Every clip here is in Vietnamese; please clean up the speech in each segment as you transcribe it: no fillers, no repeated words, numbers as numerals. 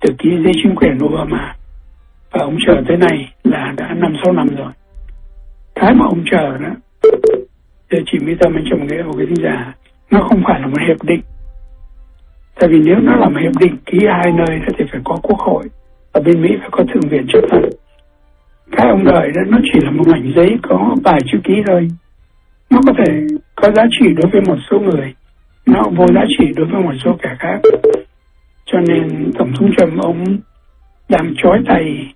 từ khi dưới chính quyền Obama. Và ông chờ tới nay là đã 5-6 năm rồi. Cái mà ông chờ đó, giờ chỉ Mỹ Tâm anh chồng nghĩa một cái thính giả, nó không phải là một hiệp định. Tại vì nếu nó là một hiệp định ký hai nơi đó thì phải có quốc hội, ở bên Mỹ phải có thượng viện chấp thuận. Cái ông đợi đó nó chỉ là một mảnh giấy có vài chữ ký thôi. Nó có thể có giá trị đối với một số người, nó vô giá trị đối với một số kẻ khác. Cho nên Tổng thống Trump ông đang trói tay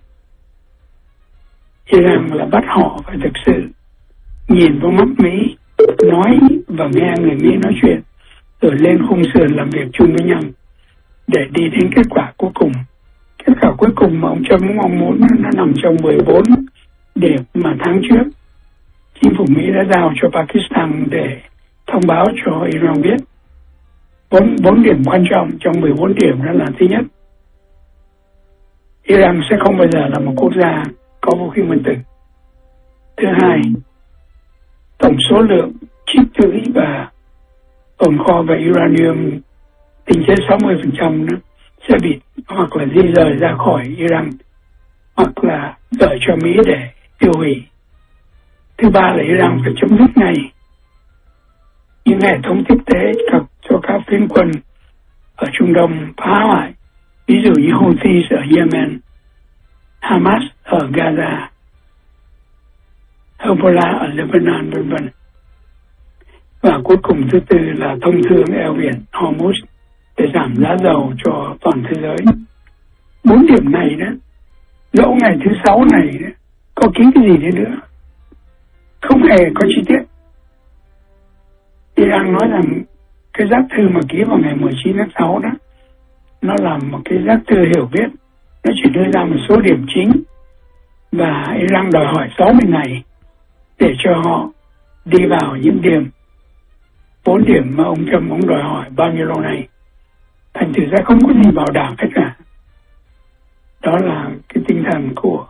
Iran là bắt họ phải thực sự nhìn vào mắt Mỹ, nói và nghe người Mỹ nói chuyện, rồi lên khung sườn làm việc chung với nhau để đi đến kết quả cuối cùng. Kết quả cuối cùng mà ông Trump mong muốn nó nằm trong 14 điểm mà tháng trước chính phủ Mỹ đã giao cho Pakistan để thông báo cho Iran biết. 4 điểm quan trọng trong 14 điểm đó là: thứ nhất, Iran sẽ không bao giờ là một quốc gia có vũ khí nguyên tử. Thứ hai, tổng số lượng tích trữ và tồn kho về uranium tính trên 60% đó sẽ bị hoặc là di rời ra khỏi Iran hoặc là gửi cho Mỹ để tiêu hủy. Thứ ba là Iran phải chấm dứt ngay những hệ thống tiếp tế cho các phiến quân ở Trung Đông phá hoại, ví dụ như Houthi ở Yemen, Hamas ở Gaza, Hezbollah ở Lebanon, v.v. Và cuối cùng thứ tư là thông thương eo biển Hormuz để giảm giá dầu cho toàn thế giới. 4 điểm này đó, dẫu ngày thứ 6 này đó, có ký cái gì đấy nữa, không hề có chi tiết. Iran nói rằng cái giác thư mà ký vào ngày 19 tháng 6 đó, nó là một cái giác thư hiểu biết, nó chỉ đưa ra một số điểm chính và Iran đòi hỏi 60 ngày để cho họ đi vào những điểm 4 điểm mà ông Trump ông đòi hỏi bao nhiêu lâu nay. Thành thử ra không có gì bảo đảm hết cả. Đó là cái tinh thần của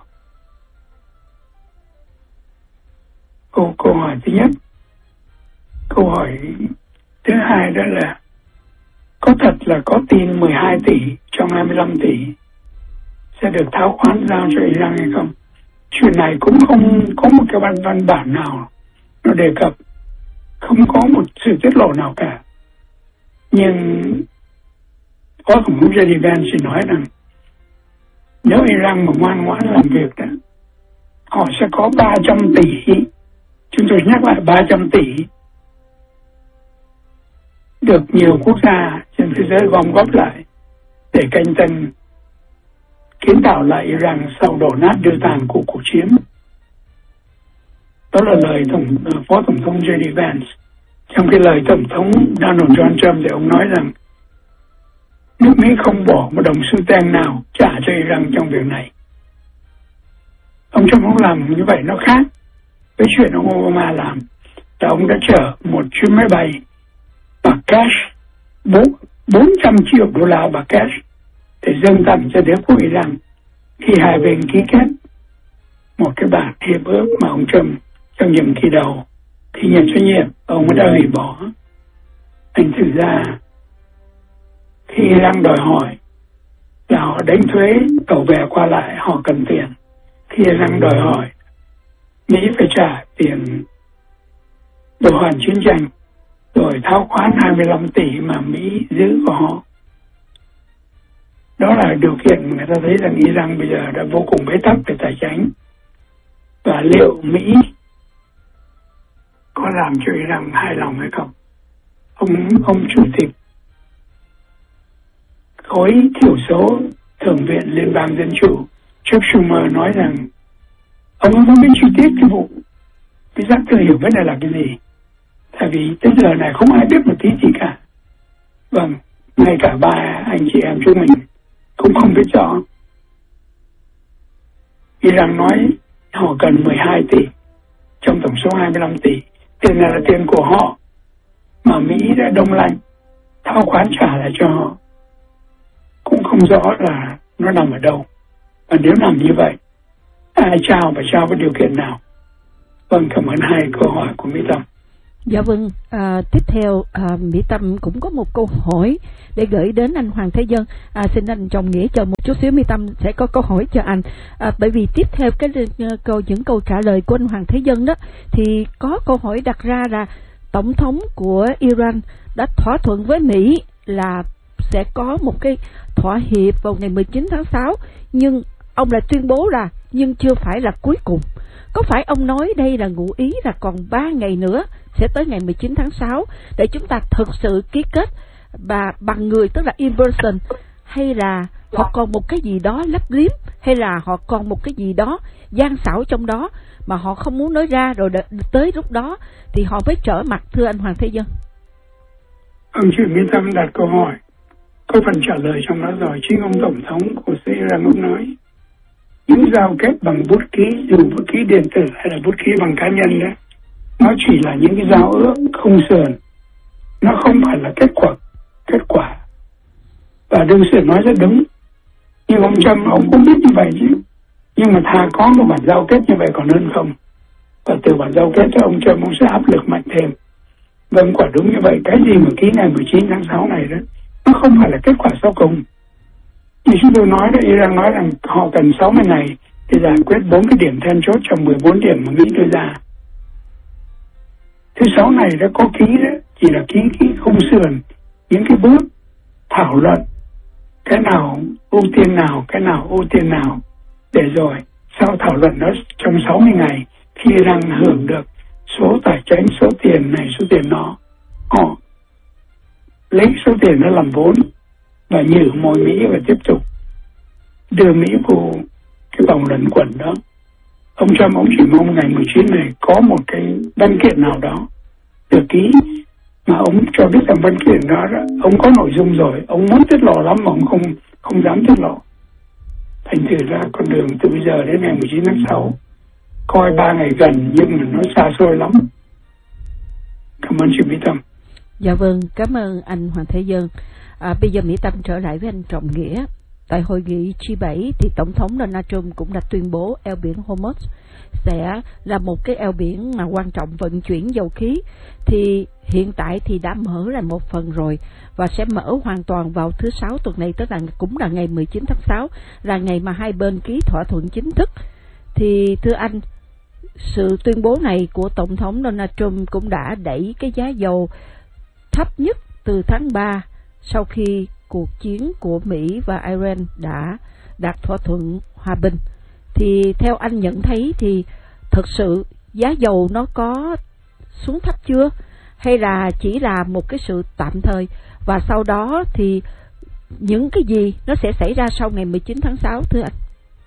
câu hỏi thứ nhất. Câu hỏi thứ hai đó là có thật là có tin 12 tỷ trong 25 tỷ sẽ được tháo khoán giao cho Iran hay không? Chuyện này cũng không có một cái văn bản nào nó đề cập, không có một sự tiết lộ nào cả. Nhưng Phó Tổng thống JD Vance nói rằng nếu Iran mà ngoan ngoãn làm việc đó, họ sẽ có 300 tỷ, chúng tôi nhắc lại 300 tỷ, được nhiều quốc gia trên thế giới gom góp lại để cạnh tranh kiến tạo lại Iran sau đổ nát đưa tàn của cuộc chiến. Đó là lời Phó Tổng thống JD Vance. Trong cái lời Tổng thống Donald John Trump thì ông nói rằng nước Mỹ không bỏ một đồng xu ten nào trả cho Iran trong việc này. Ông Trump không làm như vậy, nó khác với chuyện ông Obama làm. Là ông đã chở một chuyến máy bay bằng cash, 400 triệu đô la bằng cash để dâng tặng cho đế quốc Iran khi hai bên ký kết một cái bản hiệp ước mà ông Trump trong nhiệm kỳ đầu khi nhận trách nhiệm ông đã hủy bỏ. Thành thử ra khi Iran đòi hỏi là họ đánh thuế tàu bè qua lại, họ cần tiền. Khi Iran đòi hỏi Mỹ phải trả tiền đồ hoàn chiến tranh rồi tháo khoán 25 tỷ mà Mỹ giữ của họ. Đó là điều kiện người ta thấy rằng Iran bây giờ đã vô cùng bế tắc về tài chính. Và liệu Mỹ có làm cho Iran hài lòng hay không? Ông chủ tịch khối thiểu số Thượng viện Liên bang Dân chủ Chuck Schumer nói rằng ông không biết chi tiết cái vụ cái giác thư hiểu biết này là cái gì, tại vì tới giờ này không ai biết một tí gì cả. Vâng, ngay cả ba anh chị em chúng mình cũng không biết rõ. Iran nói họ cần 12 tỷ trong tổng số 25 tỷ. Tiền này là tiền của họ mà Mỹ đã đông lạnh thao khoán trả lại cho họ. Cũng không rõ là nó nằm ở đâu. Và nếu nằm như vậy, ai trao và trao với điều kiện nào? Vâng, cảm ơn hai câu hỏi của Mỹ Tâm. Dạ vâng, tiếp theo Mỹ Tâm cũng có một câu hỏi để gửi đến anh Hoàng Thế Dân. Xin anh Trọng Nghĩa chờ một chút xíu, Mỹ Tâm sẽ có câu hỏi cho anh. Bởi vì tiếp theo những câu trả lời của anh Hoàng Thế Dân đó, thì có câu hỏi đặt ra là Tổng thống của Iran đã thỏa thuận với Mỹ là sẽ có một cái thỏa hiệp vào ngày 19 tháng 6, nhưng ông lại tuyên bố là nhưng chưa phải là cuối cùng. Có phải ông nói đây là ngụ ý là còn 3 ngày nữa sẽ tới ngày 19 tháng 6 để chúng ta thực sự ký kết và bằng người, tức là in person, hay là họ còn một cái gì đó lấp liếm, hay là họ còn một cái gì đó gian xảo trong đó mà họ không muốn nói ra, rồi tới lúc đó thì họ mới trở mặt, thưa anh Hoàng Thế Dân? Ông chị Mỹ Tâm đặt câu hỏi, có phần trả lời trong đó rồi. Chính ông Tổng thống của Iran ông nói những giao kết bằng bút ký, dù bút ký điện tử hay là bút ký bằng cá nhân đó, nó chỉ là những cái giao ước không sườn, nó không phải là kết quả. Và đương sự nói rất đúng, nhưng ông Trump ông cũng biết như vậy chứ, nhưng mà thà có một bản giao kết như vậy còn hơn không. Và từ bản giao kết cho ông Trump ông sẽ áp lực mạnh thêm. Vâng, quả đúng như vậy. Cái gì mà ký ngày 19 tháng 6 này đó, nó không phải là kết quả sau cùng. Như chúng tôi nói đó, Iran nói rằng họ cần 60 ngày để giải quyết 4 cái điểm then chốt trong 14 điểm mà Mỹ đưa ra. Thứ 6 này đã có ký đó, chỉ là ký khung sườn, những cái bước thảo luận cái nào ưu tiên nào, để rồi sau thảo luận đó trong 60 ngày khi Iran hưởng được số tài chính, số tiền này, số tiền đó, họ lấy số tiền đó làm vốn và nhử mồi Mỹ và tiếp tục đưa Mỹ vào cái vòng luẩn quẩn đó. Ông Trump ông chỉ mong ngày 19 này có một cái văn kiện nào đó được ký, mà ông cho biết rằng văn kiện đó ông có nội dung rồi, ông muốn tiết lộ lắm mà ông không dám tiết lộ. Thành thử ra con đường từ bây giờ đến ngày 19 tháng 6 coi 3 ngày gần nhưng mà nó xa xôi lắm. Cảm ơn chị Mỹ Tâm. Dạ vâng, cảm ơn anh Hoàng Thế Dân. Bây giờ Mỹ Tâm trở lại với anh Trọng Nghĩa. Tại hội nghị G7 thì Tổng thống Donald Trump cũng đã tuyên bố eo biển Hormuz sẽ là một cái eo biển mà quan trọng vận chuyển dầu khí. Thì hiện tại thì đã mở lại một phần rồi và sẽ mở hoàn toàn vào thứ 6 tuần này, tức là cũng là ngày 19 tháng 6, là ngày mà hai bên ký thỏa thuận chính thức. Thì thưa anh, sự tuyên bố này của Tổng thống Donald Trump cũng đã đẩy cái giá dầu thấp nhất từ tháng 3 sau khi cuộc chiến của Mỹ và Iran đã đạt thỏa thuận hòa bình. Thì theo anh nhận thấy thì thực sự giá dầu nó có xuống thấp chưa, hay là chỉ là một cái sự tạm thời, và sau đó thì những cái gì nó sẽ xảy ra sau ngày 19 tháng 6 thưa anh?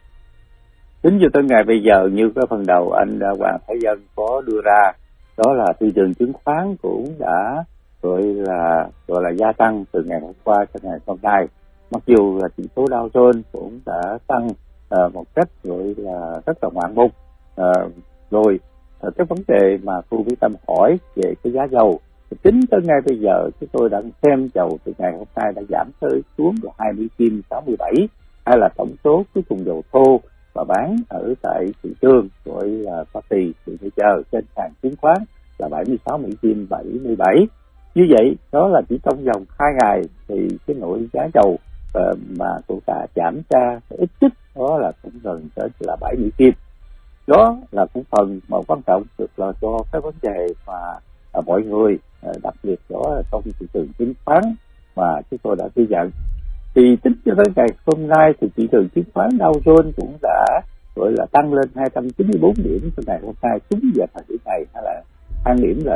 Tính cho tới ngày bây giờ, như cái phần đầu anh Hoàng Thế Dân có đưa ra, đó là thị trường chứng khoán cũng đã gọi là gia tăng từ ngày hôm qua cho ngày hôm nay. Mặc dù là chỉ số Dow Jones cũng đã tăng một cách gọi là rất là ngoạn mục. Rồi cái vấn đề mà Thu Vĩ Tâm hỏi về cái giá dầu, tính tới ngay bây giờ chúng tôi đã xem dầu từ ngày hôm nay đã giảm tới xuống là 20 kim 67, hay là tổng số cái thùng dầu thô và bán ở tại thị trường gọi là Hoa Kỳ thì bây giờ trên sàn chứng khoán là 76 Mỹ Kim 77. Như vậy đó là chỉ trong vòng 2 ngày thì cái nội giá dầu mà tụi ta giảm ra ít nhất đó là cũng gần tới là 7 Mỹ Kim. Đó là cũng phần mà quan trọng được là cho cái vấn đề mà mọi người, đặc biệt đó là trong thị trường chứng khoán mà chúng tôi đã ghi nhận. Thì tính cho tới ngày hôm nay thì thị trường chứng khoán Dow Jones cũng đã gọi là tăng lên 294 điểm từ ngày hôm nay xuống giờ thời điểm này, hay là thang điểm là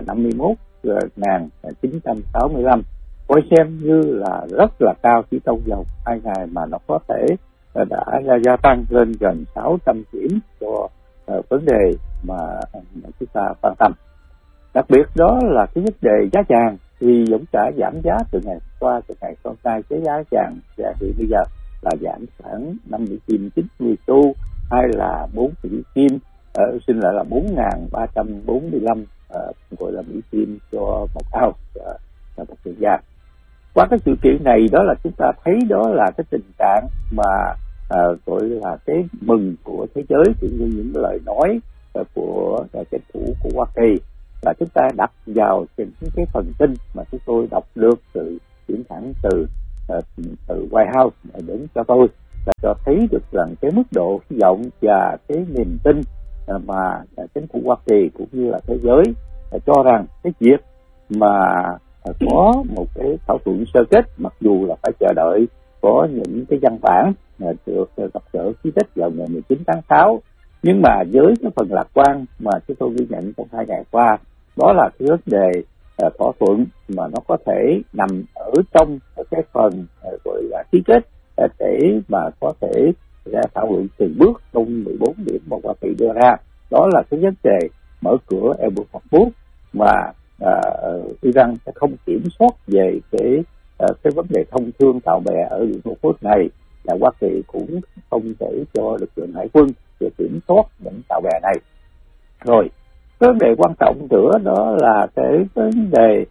51.965. Coi xem như là rất là cao chỉ trong vòng 2 ngày mà nó có thể đã gia tăng lên gần 600 điểm cho vấn đề mà chúng ta quan tâm. Đặc biệt đó là cái vấn đề giá vàng, thì cũng đã giảm giá từ ngày qua từ ngày hôm nay. Cái giá vàng thì bây giờ là giảm khoảng 5 Mỹ Kim 90 xu, hay là 4 Mỹ Kim xin lại là 4.345 gọi là Mỹ Kim cho một ounce là một lượng vàng. Qua cái sự kiện này đó là chúng ta thấy đó là cái tình trạng mà gọi là cái mừng của thế giới, cũng như những lời nói của chính phủ của Hoa Kỳ là chúng ta đặt vào những cái phần tin mà chúng tôi đọc được chuyển thẳng từ White House đến cho tôi, là cho thấy được rằng cái mức độ hy vọng và cái niềm tin mà chính phủ Hoa Kỳ cũng như là thế giới cho rằng cái việc mà có một cái thỏa thuận sơ kết, mặc dù là phải chờ đợi có những cái văn bản được gặp gỡ ký kết vào ngày 19 tháng 6, nhưng mà với cái phần lạc quan mà chúng tôi ghi nhận trong 2 ngày qua, đó là cái vấn đề thỏa thuận mà nó có thể nằm ở trong cái phần gọi là ký kết để mà có thể ra thảo luận từng bước trong 14 điểm mà Hoa Kỳ đưa ra. Đó là cái vấn đề mở cửa eo biển Hormuz mà Iran sẽ không kiểm soát về cái vấn đề thông thương tàu bè ở biển Hormuz này, là Hoa Kỳ cũng không thể cho lực lượng hải quân để kiểm soát những tàu bè này. Rồi cái vấn đề quan trọng nữa đó là cái vấn đề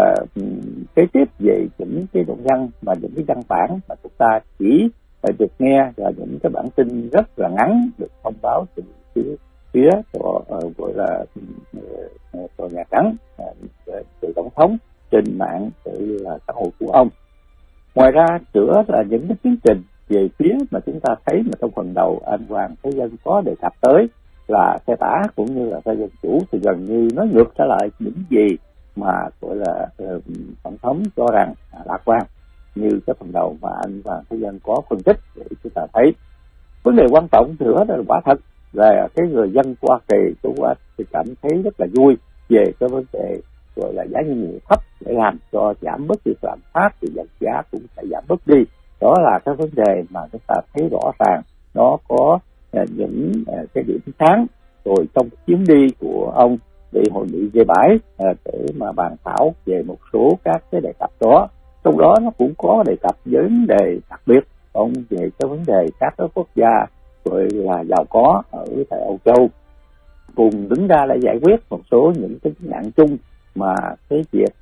kế tiếp về những cái nội dung mà những cái văn bản mà chúng ta chỉ được nghe, và những cái bản tin rất là ngắn được thông báo từ phía gọi là tòa Nhà Trắng, từ tổng thống trên mạng, từ là xã hội của ông. Ngoài ra nữa là những cái tiến trình về phía mà chúng ta thấy mà trong phần đầu anh Hoàng Thế Dân có đề cập tới là phe tả cũng như là phe dân chủ, thì gần như nó ngược trở lại những gì mà gọi là tổng thống cho rằng lạc quan, như cái phần đầu mà anh Hoàng Thế Dân có phân tích để chúng ta thấy. Vấn đề quan trọng nữa là quả thật là cái người dân Hoa Kỳ thì cảm thấy rất là vui về cái vấn đề gọi là giá nhiên liệu thấp, để làm cho giảm bớt việc lạm phát thì vật giá cũng sẽ giảm bớt đi. Đó là cái vấn đề mà chúng ta thấy rõ ràng nó có những cái điểm sáng. Rồi trong chuyến đi của ông đi hội nghị G7 để mà bàn thảo về một số các cái đề cập đó, trong đó nó cũng có đề cập vấn đề đặc biệt ông về cái vấn đề các cái quốc gia gọi là giàu có ở tại Âu Châu cùng đứng ra để giải quyết một số những cái nạn chung mà cái việc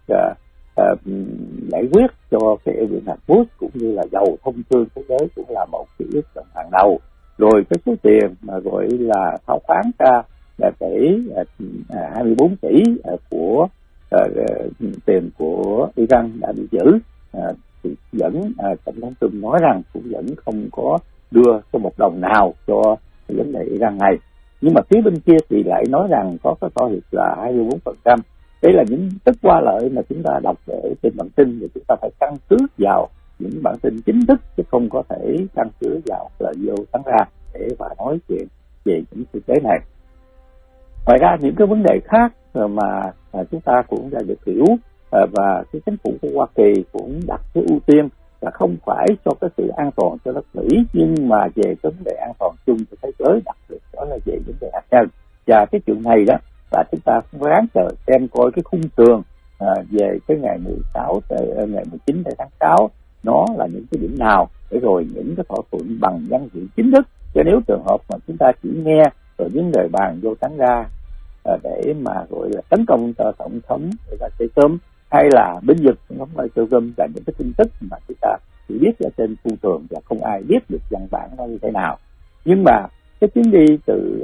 giải quyết cho cái eo biển Hormuz cũng như là dầu thông thương thế giới cũng là một cái ước vọng hàng đầu. Rồi cái số tiền mà gọi là tháo khoán ra là để 24 tỷ của tiền của Iran đã bị giữ, thì vẫn tổng thống Trump nói rằng cũng vẫn không có đưa cho một đồng nào cho vấn đề Iran này. Nhưng mà phía bên kia thì lại nói rằng có cái thỏa hiệp là 24%. Đây là những tức qua lợi mà chúng ta đọc ở trên bản tin, thì chúng ta phải căn cứ vào những bản tin chính thức, chứ không có thể căn cứ vào lời vô sáng ra để mà nói chuyện về những thực tế này. Ngoài ra những cái vấn đề khác mà chúng ta cũng đã được hiểu, và cái chính phủ của Hoa Kỳ cũng đặt cái ưu tiên là không phải cho cái sự an toàn cho đất Mỹ, nhưng mà về cái vấn đề an toàn chung của thế giới, đặc biệt đó là về vấn đề hạt nhân. Và cái chuyện này đó là chúng ta cũng ráng chờ xem coi cái khung tường về cái ngày 19 tháng 6 nó là những cái điểm nào, để rồi những cái thỏa thuận bằng văn kiện chính thức. Chứ nếu trường hợp mà chúng ta chỉ nghe rồi những lời bàn vô tán ra để mà gọi là tấn công cho tổng thống Trump, hay là binh vực tổng thống Trump, là những cái tin tức mà chúng ta chỉ biết ở trên khung tường và không ai biết được văn bản nó như thế nào. Nhưng mà cái chuyến đi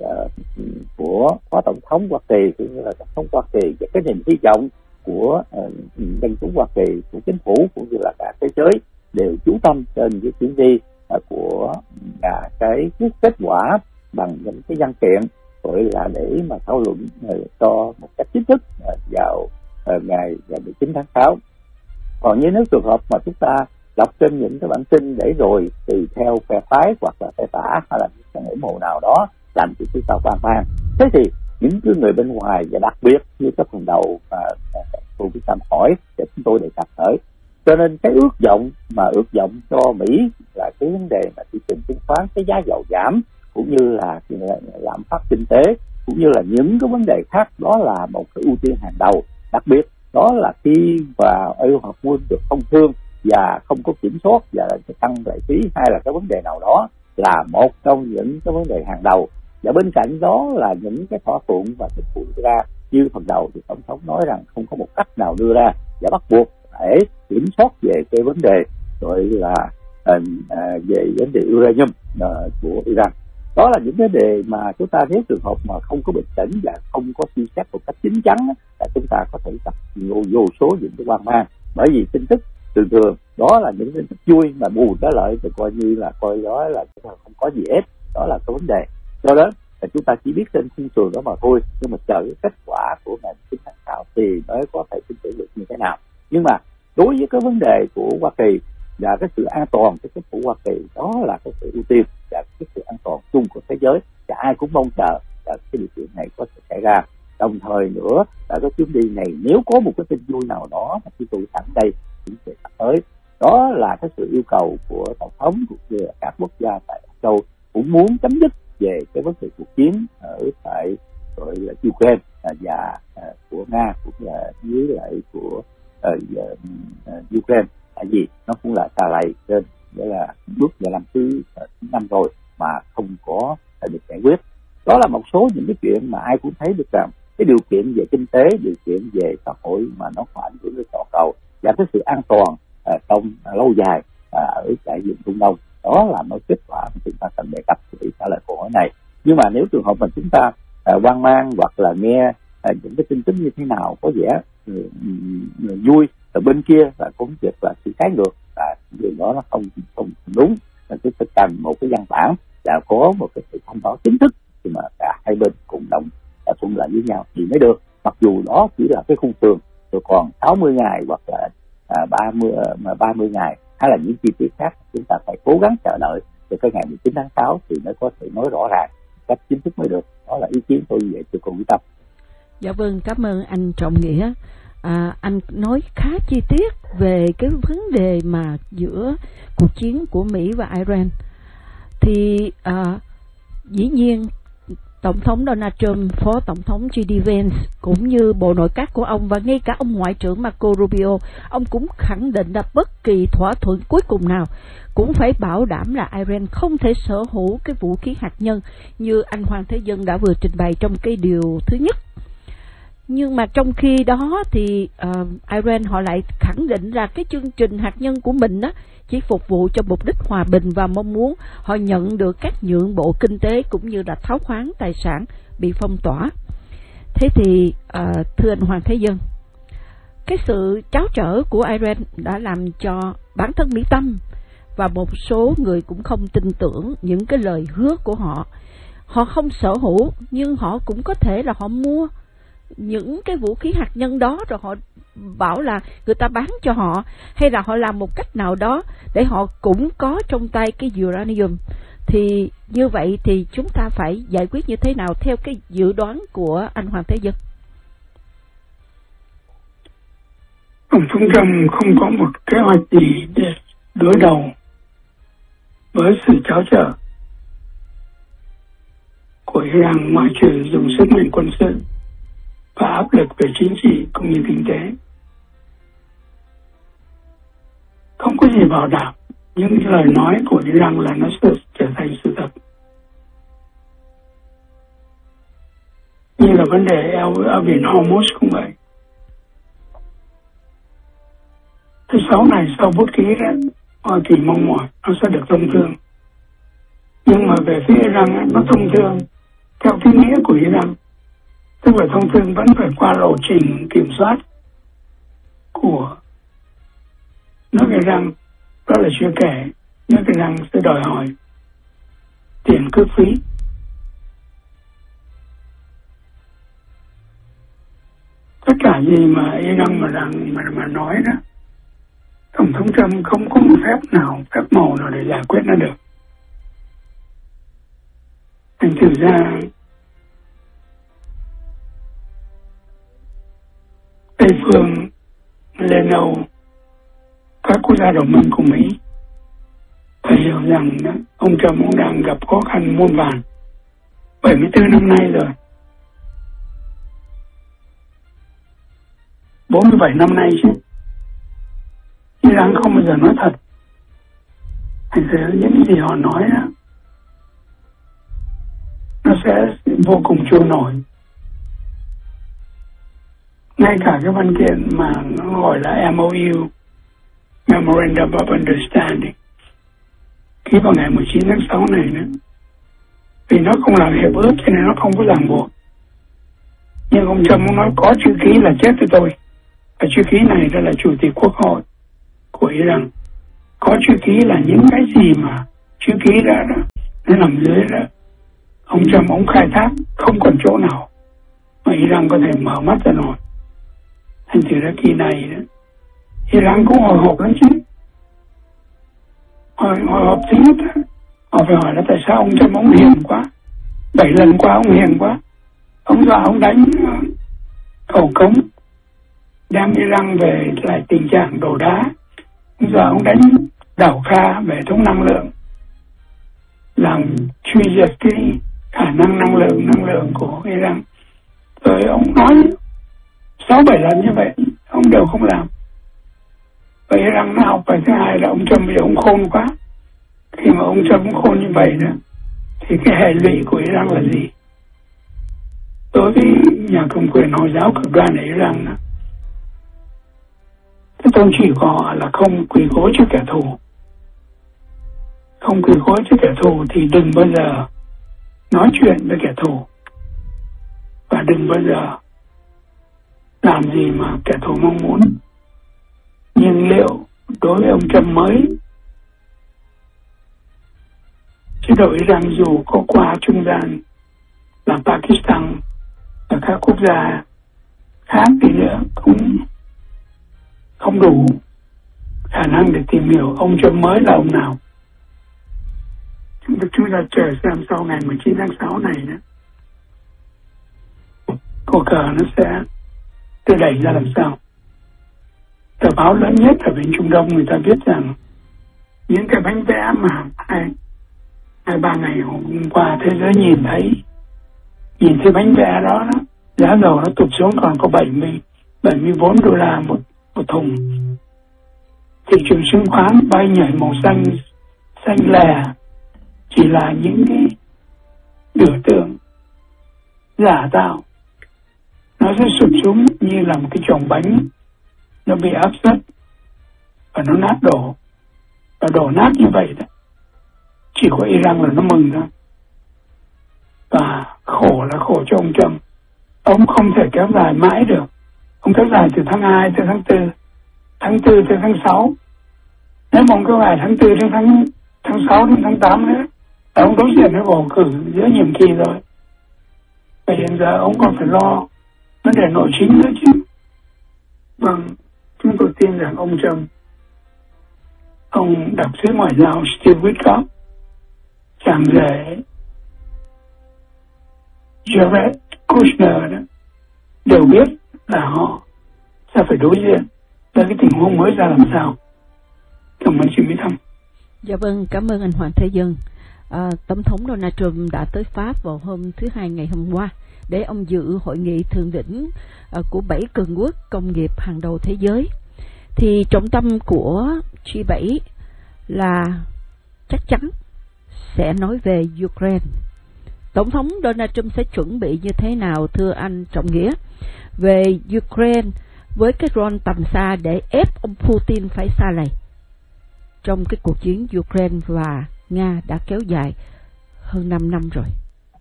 của phó tổng thống Hoa Kỳ cũng như là tổng thống Hoa Kỳ và cái niềm hy vọng của dân chúng Hoa Kỳ, của chính phủ cũng như là cả thế giới đều chú tâm trên cái chuyến đi của cái kết quả bằng những cái văn kiện gọi là để mà thảo luận cho một cách chính thức vào ngày 19 tháng 6. Còn như nếu trường hợp mà chúng ta đọc trên những cái bản tin để rồi tùy theo phe phái hoặc là phe tả hay là những ủng hộ nào đó làm cho chúng ta hoang mang, thế thì những cái người bên ngoài và đặc biệt như cái phần đầu mà cô Vĩ Tâm hỏi để chúng tôi đề cập tới, cho nên cái ước vọng cho Mỹ là cái vấn đề mà thị trường chứng khoán, cái giá dầu giảm cũng như là lạm phát kinh tế cũng như là những cái vấn đề khác, đó là một cái ưu tiên hàng đầu. Đặc biệt đó là khi vào eo Hormuz được thông thương và không có kiểm soát và tăng lệ phí hay là cái vấn đề nào đó là một trong những cái vấn đề hàng đầu. Và bên cạnh đó là những cái thỏa thuận và chính phủ đưa ra, như phần đầu thì tổng thống nói rằng không có một cách nào đưa ra và bắt buộc để kiểm soát về cái vấn đề gọi là về vấn đề uranium của Iran. Đó là những vấn đề mà chúng ta nếu trường hợp mà không có bình tĩnh và không có suy xét một cách chín chắn là chúng ta có thể gặp vô số những cái hoang mang. Bởi vì tin tức thường đó là những tin tức vui mà buồn trở lại thì coi như là coi đó là không có gì hết. Đó là cái vấn đề. Do đó là chúng ta chỉ biết trên khung sườn đó mà thôi, nhưng mà chờ cái kết quả của ngày 9 tháng 6 thì mới có thể tin tưởng được như thế nào. Nhưng mà đối với cái vấn đề của Hoa Kỳ và cái sự an toàn của chính phủ Hoa Kỳ, đó là cái sự ưu tiên và cái sự an toàn chung của thế giới, và ai cũng mong chờ là cái điều kiện này có thể xảy ra. Đồng thời nữa là cái chuyến đi này nếu có một cái tin vui nào đó mà chúng tôi sẵn đây cũng sẽ sắp tới, đó là cái sự yêu cầu của tổng thống cũng như là các quốc gia tại Âu Châu cũng muốn chấm dứt về cái vấn đề cuộc chiến ở tại gọi là Ukraine và của Nga cũng là dưới lại của Ukraine, tại vì nó cũng là xa lầy trên nghĩa là bước vào năm thứ 5 rồi mà không có được giải quyết. Đó là một số những cái chuyện mà ai cũng thấy được rằng cái điều kiện về kinh tế, điều kiện về xã hội mà nó có ảnh hưởng đến toàn cầu và cái sự an toàn trong lâu dài ở tại vùng Trung Đông. Đó là một kết quả mà chúng ta cần đề cập để trả lời câu hỏi này. Nhưng mà nếu trường hợp mà chúng ta hoang mang hoặc là nghe những cái tin tức như thế nào có vẻ vui ở bên kia và cũng việc là sự trái ngược, và điều đó nó không đúng. Là chúng ta cần một cái văn bản và có một cái sự thông báo chính thức thì mà cả hai bên cùng đồng thuận lại với nhau thì mới được. Mặc dù đó chỉ là cái khung sườn, rồi còn 60 ngày hoặc là 30 ngày hay là những chi tiết khác chúng ta phải cố gắng chờ đợi từ cái ngày 19 tháng 6 thì mới có thể nói rõ ràng cách chính thức mới được. Đó là ý kiến tôi về cho cô Quý Tâm. Dạ vâng, cảm ơn anh Trọng Nghĩa. Anh nói khá chi tiết về cái vấn đề mà giữa cuộc chiến của Mỹ và Iran. Thì dĩ nhiên Tổng thống Donald Trump, Phó Tổng thống J.D. Vance cũng như Bộ Nội các của ông và ngay cả ông Ngoại trưởng Marco Rubio, ông cũng khẳng định là bất kỳ thỏa thuận cuối cùng nào cũng phải bảo đảm là Iran không thể sở hữu cái vũ khí hạt nhân như anh Hoàng Thế Dân đã vừa trình bày trong cái điều thứ nhất. Nhưng mà trong khi đó thì Iran họ lại khẳng định là cái chương trình hạt nhân của mình đó chỉ phục vụ cho mục đích hòa bình và mong muốn họ nhận được các nhượng bộ kinh tế cũng như là tháo khoáng tài sản bị phong tỏa. Thế thì thưa anh Hoàng Thế Dân, cái sự tráo trở của Iran đã làm cho bản thân Mỹ Tâm và một số người cũng không tin tưởng những cái lời hứa của họ. Họ không sở hữu nhưng họ cũng có thể là họ mua những cái vũ khí hạt nhân đó rồi họ bảo là người ta bán cho họ, hay là họ làm một cách nào đó để họ cũng có trong tay cái uranium. Thì như vậy thì chúng ta phải giải quyết như thế nào theo cái dự đoán của anh Hoàng Thế Dân? Tổng thống Trump không có một kế hoạch gì để đối đầu với sự tráo trở của Iran ngoại trừ dùng sức mạnh quân sự và áp lực về chính trị cũng như kinh tế. Không có gì bảo đảm những lời nói của Iran là nó sẽ trở thành sự thật. Như là vấn đề ở biển Hormuz cũng vậy. Thứ sáu này sau bút ký đó, Hoa Kỳ mong mỏi nó sẽ được thông thương. Nhưng mà về phía Iran nó thông thương theo cái nghĩa của Iran. Tức là thông thương vẫn phải qua lộ trình kiểm soát của nước Iran. Đó là chưa kể nước Iran sẽ đòi hỏi tiền cước phí. Tất cả gì mà Iran mà nói đó, Tổng thống Trump không có một phép màu nào để giải quyết nó được. Thành thử ra Tây phương, Liên Âu, các quốc gia đồng minh của Mỹ phải hiểu rằng đó, ông Trump cũng đang gặp khó khăn muôn vàn 74 năm nay rồi, 47 năm nay chứ. Iran không bao giờ nói thật. Thành ra những gì họ nói đó, nó sẽ vô cùng trôi nổi. Ngay cả cái văn kiện mà nó gọi là MOU, Memorandum of Understanding, ký vào ngày 19 tháng 6 này nữa, vì nó không làm hiệp ước cho nên nó không có ràng buộc. Nhưng ông Trump nói có chữ ký là chết với tôi, và chữ ký này đó là chủ tịch quốc hội của Iran. Có chữ ký là những cái gì mà chữ ký đó nó nằm dưới đó, ông Trump ông khai thác không còn chỗ nào mà Iran có thể mở mắt ra nổi. Thành thử ra kỳ này đó, Iran cũng hồi hộp lắm chứ. Hồi hộp thứ nhất đó, họ phải hỏi là tại sao ông Trump ông hiền quá, 7 lần qua ông hiền quá, ông dọa ông đánh cầu cống, đem Iran về lại tình trạng đổ đá, ông dọa ông đánh đảo Kha về hệ thống năng lượng, làm truy diệt cái khả năng năng lượng của Iran. Rồi ông nói 6-7 lần như vậy ông đều không làm. Và Iran nó học bài thứ hai là ông Trump vì ông khôn quá. Khi mà ông Trump khôn như vậy đó thì cái hệ lụy của Iran là gì? Đối với nhà cầm quyền Hồi giáo cực đoan ở Iran đó, cái tôn chỉ của họ là không quỳ gối trước kẻ thù. Không quỳ gối trước kẻ thù thì đừng bao giờ nói chuyện với kẻ thù, và đừng bao giờ làm gì mà kẻ thù mong muốn. Nhưng liệu đối với ông Trump mới, chế độ Iran dù có qua trung gian là Pakistan và các quốc gia khác thì nữa cũng không đủ khả năng để tìm hiểu ông Trump mới là ông nào. Chúng ta chờ xem sau ngày 19 tháng 6 này nữa, cuộc cờ nó sẽ tự đẩy ra làm sao. Tờ báo lớn nhất ở bên Trung Đông người ta viết rằng những cái bánh vẽ mà 2-3 ngày hôm qua thế giới nhìn thấy bánh vẽ đó, giá dầu nó tụt xuống còn có 74 đô la một thùng. Thị trường chứng khoán bay nhảy màu xanh lè, chỉ là những cái biểu tượng giả tạo. Nó sẽ sụp xuống như là một cái chồng bánh nó bị áp suất và nó nát đổ, và đổ nát như vậy đó. Chỉ có Iran là nó mừng thôi. Và khổ là khổ cho ông Trump. Ông không thể kéo dài mãi được. Ông kéo dài từ tháng 2 tới tháng 4, tháng 4 tới tháng 6. Nếu mà ông kéo dài tháng 4 đến tháng 6 đến tháng 8 nữa, là ông đối diện với bầu cử giữa nhiệm kỳ rồi. Và hiện giờ ông còn phải lo vấn đề nội chính nữa chứ. Vâng, chúng tôi tin rằng ông Trump, ông đặc sứ ngoại giao Steve Witkoff, chàng rể Jared Kushner đó, đều biết là họ sẽ phải đối diện với cái tình huống mới ra làm sao. Cảm ơn chị Mỹ Tâm. Dạ vâng, cảm ơn anh Hoàng Thế Dân. Tổng thống Donald Trump đã tới Pháp vào hôm thứ Hai ngày hôm qua để ông dự hội nghị thượng đỉnh của 7 cường quốc công nghiệp hàng đầu thế giới. Thì trọng tâm của G7 là chắc chắn sẽ nói về Ukraine. Tổng thống Donald Trump sẽ chuẩn bị như thế nào, thưa anh Trọng Nghĩa, về Ukraine với cái drone tầm xa để ép ông Putin phải xa lầy trong cái cuộc chiến Ukraine và Nga đã kéo dài hơn 5 năm rồi.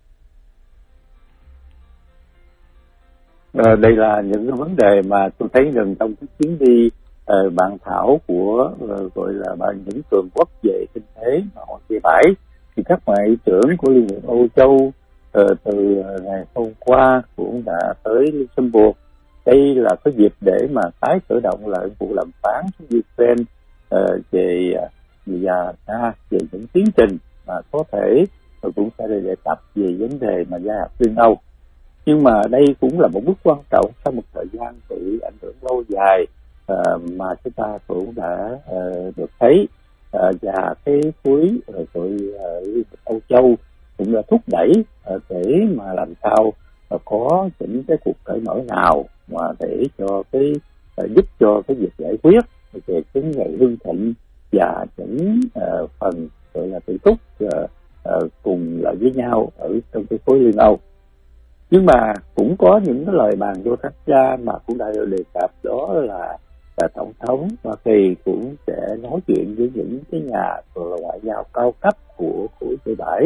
Đây là những cái vấn đề mà tôi thấy gần trong cái chuyến đi bàn thảo của gọi là những cường quốc về kinh tế mà họ G7, thì các ngoại trưởng của Liên minh Âu Châu từ ngày hôm qua cũng đã tới Luxembourg. Đây là cái dịp để mà tái khởi động lại vụ đàm phán với Ukraine về Nga, về những tiến trình mà có thể cũng sẽ đề cập về vấn đề mà gia nhập Liên Âu. Nhưng mà đây cũng là một bước quan trọng sau một thời gian bị ảnh hưởng lâu dài mà chúng ta cũng đã được thấy, và cái khối rồi Liên minh Âu Châu cũng đã thúc đẩy để mà làm sao có những cái cuộc cởi mở nào mà để cho cái giúp cho cái việc giải quyết về cái ngày hưng thịnh và những phần gọi là tự túc cùng lại với nhau ở trong cái khối Liên Âu. Nhưng mà cũng có những cái lời bàn vô tác ra mà cũng đã đề cập, đó là Tổng thống Hoa Kỳ cũng sẽ nói chuyện với những cái nhà ngoại giao cao cấp của khối G7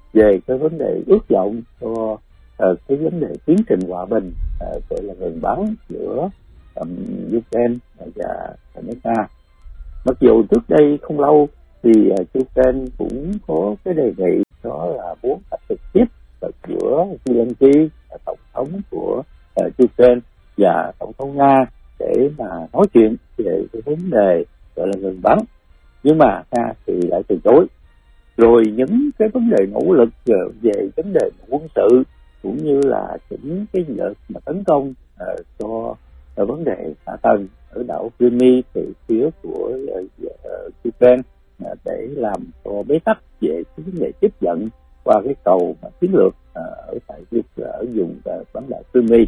về cái vấn đề ước vọng cho cái vấn đề tiến trình hòa bình gọi là ngừng bắn giữa Ukraine và nước Nga. Mặc dù trước đây không lâu thì Ukraine cũng có cái đề nghị đó là muốn gặp trực tiếp giữa Zelensky, tổng thống của Ukraine, và tổng thống Nga để mà nói chuyện về cái vấn đề gọi là ngừng bắn, nhưng mà Nga thì lại từ chối. Rồi những cái vấn đề nỗ lực về vấn đề quân sự cũng như là những cái đợt mà tấn công cho vấn đề hạ tầng ở đảo Crimea từ phía của Ukraine để làm cho bế tắc về cái vấn đề tiếp dẫn qua cái cầu chiến lược ở tại ở vùng bán đảo Crimea.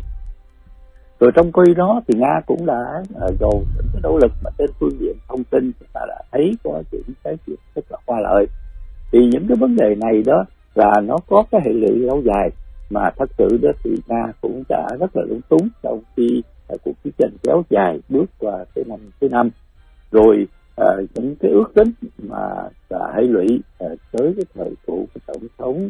Rồi trong khi đó thì Nga cũng đã dồn những cái nỗ lực mà trên phương diện thông tin chúng ta đã thấy có những cái chuyện rất là hoa lợi. Thì những cái vấn đề này đó là nó có cái hệ lụy lâu dài, mà thật sự đó thì Nga cũng đã rất là lúng túng trong khi cuộc chiến tranh kéo dài bước qua tới năm thứ 5. Rồi những cái ước tính mà hệ lụy tới cái thời vụ của tổng thống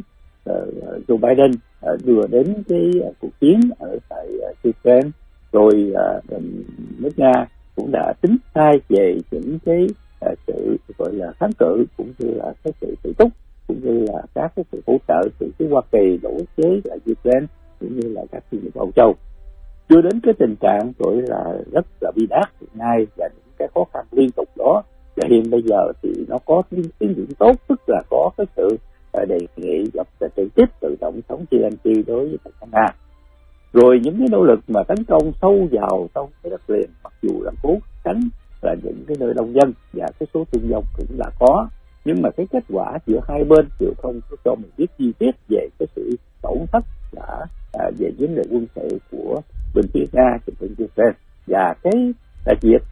Joe Biden đưa đến cái cuộc chiến ở tại Ukraine. Rồi nước Nga cũng đã tính sai về những cái sự gọi là kháng cự cũng như là cái sự tự túc cũng như là các cái sự hỗ trợ từ phía Hoa Kỳ đối với lại Ukraine cũng như là các doanh nghiệp Âu Châu. Chưa đến cái tình trạng gọi là rất là bi đát hiện nay và những cái khó khăn liên tục đó, và hiện bây giờ thì nó có tiến triển tốt, tức là có cái sự đề nghị gặp trực tiếp từ tổng thống Zelensky đối với tổng thống Nga. Rồi những cái nỗ lực mà tấn công sâu vào trong cái đất liền, mặc dù là cố tránh là những cái nơi đông dân và cái số thương vong cũng là có, nhưng mà cái kết quả giữa hai bên đều không có cho mình biết chi tiết về cái sự tổn thất đã về vấn đề quân sự của bên phía Nga và bên Ukraine. Và cái đại diện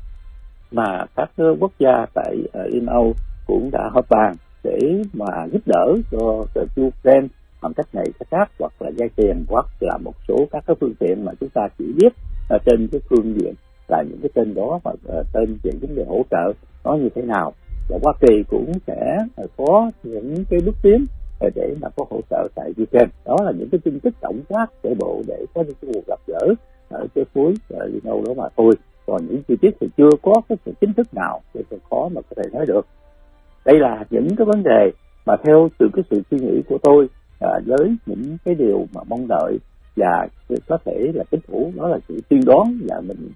mà các quốc gia tại Liên Âu cũng đã họp bàn để mà giúp đỡ cho Ukraine bằng cách này cách khác, hoặc là vay tiền, hoặc là một số các cái phương tiện mà chúng ta chỉ biết trên cái phương diện là những cái tên đó, và tên về vấn đề hỗ trợ nó như thế nào. Và Hoa Kỳ cũng sẽ có những cái bước tiến để mà có hỗ trợ tại Ukraine. Đó là những cái tin tức tổng quát để bộ để có những cái cuộc gặp gỡ ở cái khối Liên Âu đó mà thôi. Còn những chi tiết thì chưa có cái sự chính thức nào để khó mà có thể nói được. Đây là những cái vấn đề mà theo từ cái sự suy nghĩ của tôi với những cái điều mà mong đợi và có thể là chính phủ, đó là sự tiên đoán và mình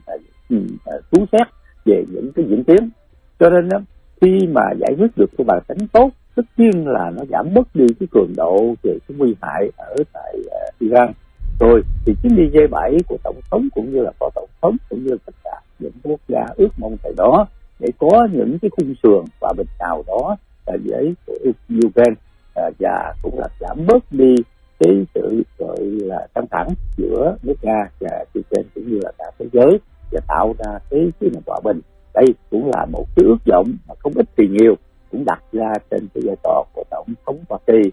chú xét về những cái diễn tiến. Cho nên khi mà giải quyết được cái bài toán tốt, tất nhiên là nó giảm bớt đi cái cường độ về cái nguy hại ở tại Iran. Rồi thì chuyến đi G7 của tổng thống cũng như là phó tổng thống cũng như là tất cả những quốc gia ước mong tại đó để có những cái khung sườn và bình nào đó với Ukraine, và cũng là giảm bớt đi cái sự gọi là căng thẳng giữa nước Nga và Ukraine cũng như là cả thế giới, và tạo ra cái hòa bình. Đây cũng là một cái ước vọng mà không ít thì nhiều cũng đặt ra trên cái vai trò của tổng thống Hoa Kỳ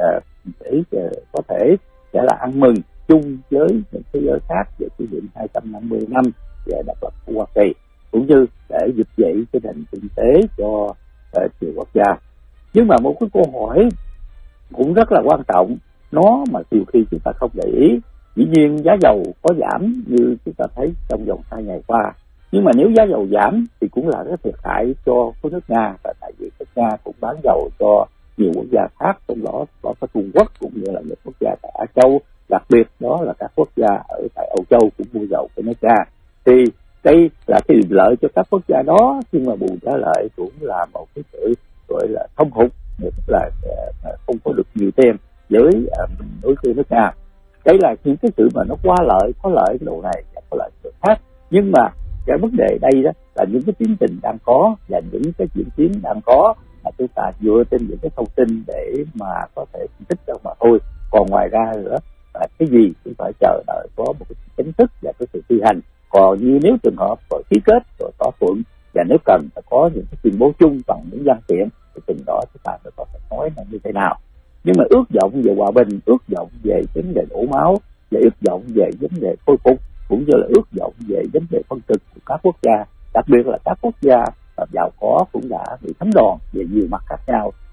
để có thể sẽ là ăn mừng chung với những thế giới khác về kỷ niệm 250 năm về độc lập của Hoa Kỳ, cũng như để vực dậy cái nền kinh tế cho nhiều quốc gia. Nhưng mà một cái câu hỏi cũng rất là quan trọng, nó mà nhiều khi chúng ta không để ý. Dĩ nhiên giá dầu có giảm như chúng ta thấy trong vòng 2 ngày qua, nhưng mà nếu giá dầu giảm thì cũng là cái thiệt hại cho nước Nga, và tại vì nước Nga cũng bán dầu cho nhiều quốc gia khác, trong đó có Trung Quốc cũng như là những quốc gia tại Á Châu, đặc biệt đó là các quốc gia ở tại Âu Châu cũng mua dầu của nước Nga. Thì đây là cái điểm lợi cho các quốc gia đó, nhưng mà bù trả lại cũng là một cái sự gọi là thâm hụt, tức là không có được nhiều tiền với đối với nước Nga. Đây là những cái sự mà nó qua lợi, có lợi cái độ này và có lợi cái khác. Nhưng mà cái vấn đề đây đó là những cái tiến trình đang có và những cái diễn tiến đang có mà chúng ta dựa trên những cái thông tin để mà có thể phân tích được mà thôi. Còn ngoài ra nữa là cái gì cũng phải chờ đợi có một cái chính thức và cái sự thi hành. Còn như nếu trường hợp rồi ký kết rồi thỏa thuận, và nếu cần phải có những cái tuyên bố chung bằng những văn kiện thì từng đó chúng ta mới có thể nói là như thế nào. Nhưng mà ước vọng về hòa bình, ước vọng về vấn đề đổ máu, và ước vọng về vấn đề khôi phục, cũng như là ước vọng về vấn đề phân cực của các quốc gia, đặc biệt là các quốc gia giàu có cũng đã bị thấm đòn về nhiều mặt khác nhau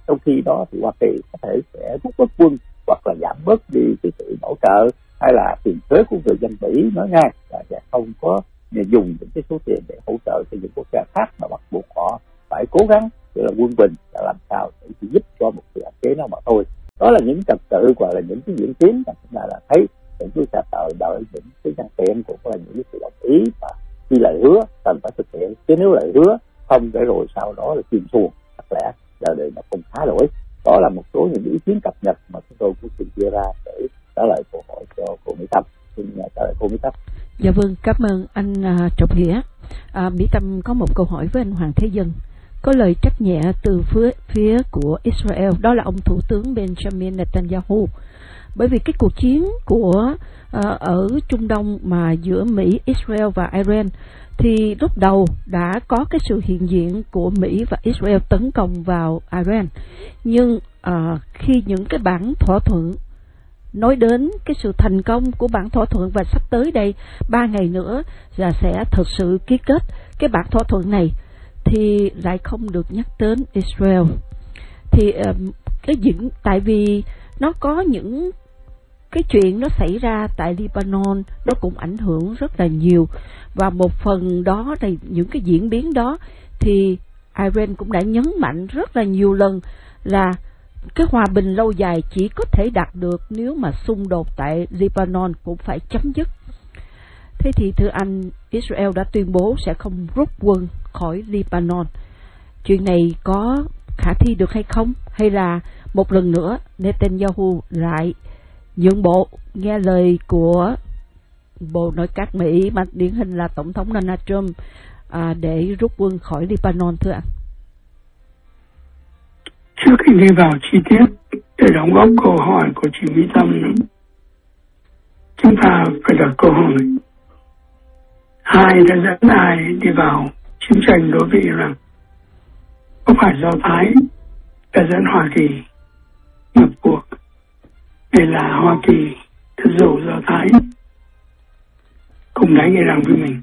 trong khi đó thì Hoa Kỳ có thể sẽ rút bớt quân hoặc là giảm bớt đi cái sự bảo trợ hay là tiền thuế của người dân Mỹ, nói ngay là sẽ không có dùng những cái số tiền để hỗ trợ cho những quốc gia khác, mà bắt buộc họ phải cố gắng để là quân bình là làm sao để chỉ giúp cho một sự hạn chế nào mà thôi. Đó là những trật tự hoặc là những cái diễn tiến mà chúng ta là thấy những cái xã hội đợi những cái văn kiện cũng là những cái sự đồng ý và khi lời hứa cần phải thực hiện, chứ nếu lời hứa không để rồi sau đó là chìm xuồng, thật lẽ giờ đây nó không khá đổi. Đó là một số những ý kiến cập nhật mà chúng tôi cũng xin chia ra để trả lời câu hỏi cho cô Mỹ Tâm. Xin trả lời cô Mỹ Tâm. Dạ vâng, cảm ơn anh Trọng Nghĩa. Mỹ Tâm có một câu hỏi với anh Hoàng Thế Dân. Có lời trách nhẹ từ phía của Israel, đó là ông Thủ tướng Benjamin Netanyahu. Bởi vì cái cuộc chiến của ở Trung Đông mà giữa Mỹ, Israel và Iran thì lúc đầu đã có cái sự hiện diện của Mỹ và Israel tấn công vào Iran. Nhưng khi những cái bản thỏa thuận nói đến cái sự thành công của bản thỏa thuận và sắp tới đây 3 ngày nữa là sẽ thực sự ký kết cái bản thỏa thuận này thì lại không được nhắc đến Israel. Thì tại vì nó có những cái chuyện nó xảy ra tại Lebanon, nó cũng ảnh hưởng rất là nhiều, và một phần đó là những cái diễn biến đó thì Iran cũng đã nhấn mạnh rất là nhiều lần là cái hòa bình lâu dài chỉ có thể đạt được nếu mà xung đột tại Lebanon cũng phải chấm dứt. Thế thì thưa anh, Israel đã tuyên bố sẽ không rút quân khỏi Lebanon. Chuyện này có khả thi được hay không? Hay là một lần nữa Netanyahu lại nhượng bộ, nghe lời của Bộ Nội các Mỹ mà điển hình là Tổng thống Donald Trump để rút quân khỏi Lebanon, thưa anh? Trước khi đi vào chi tiết để đóng góp câu hỏi của chị Mỹ Tâm, chúng ta phải đặt câu hỏi: ai đã dẫn ai đi vào chiến tranh đối với Iran? Có phải Do Thái đã dẫn Hoa Kỳ nhập cuộc, hay là Hoa Kỳ đã dụ Do Thái cùng đánh Iran với mình?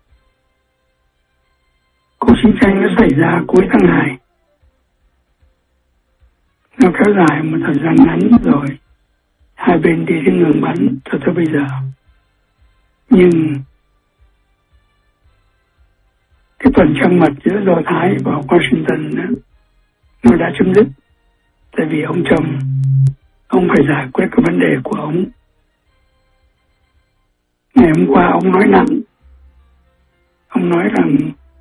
Cuộc chiến tranh nó xảy ra cuối tháng 2, nó kéo dài một thời gian ngắn rồi hai bên đi đến ngừng bắn cho tới bây giờ. Nhưng cái tuần trăng mật giữa Do Thái và Washington nó đã chấm dứt, tại vì ông Trump ông phải giải quyết cái vấn đề của ông. Ngày hôm qua ông nói nặng, ông nói rằng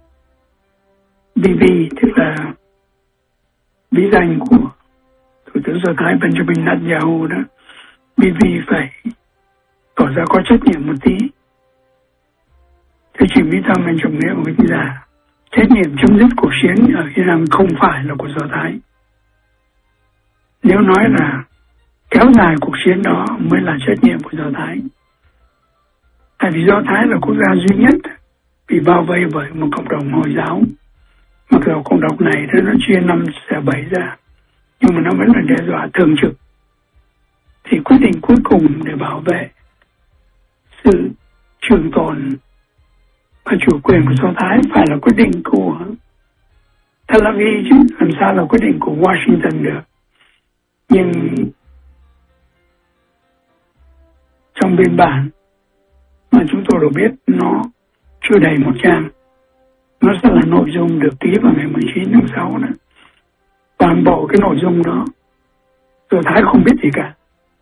BB, tức là bí danh của Thủ tướng Do Thái Benjamin Netanyahu đó, BB phải tỏ ra có trách nhiệm một tí. Thế chỉ Mỹ Tâm anh chồng nghĩa của cái là trách nhiệm chấm dứt cuộc chiến ở Iran không phải là của Do Thái. Nếu nói là kéo dài cuộc chiến đó mới là trách nhiệm của Do Thái. Tại vì Do Thái là quốc gia duy nhất bị bao vây bởi một cộng đồng Hồi giáo. Mặc dù cộng đồng này nó chia 5 xẻ 7 ra, nhưng mà nó vẫn là đe dọa thường trực. Thì quyết định cuối cùng để bảo vệ sự trường tồn và chủ quyền của Do Thái phải là quyết định của Tel Aviv chứ làm sao là quyết định của Washington được. Nhưng trong biên bản mà chúng tôi được biết nó chưa đầy 1 trang, nó sẽ là nội dung được ký vào ngày 19 tháng 6 đó. Toàn bộ cái nội dung đó Do Thái không biết gì cả.